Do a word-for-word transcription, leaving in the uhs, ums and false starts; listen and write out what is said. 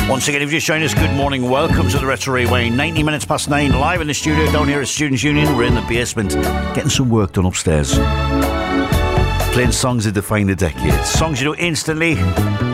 Once again, if you just joined us, good morning. Welcome to the Retro Rewind. ninety minutes past nine, live in the studio down here at Students' Union. We're in the basement, getting some work done upstairs. Playing songs that define the decade. Songs you know instantly,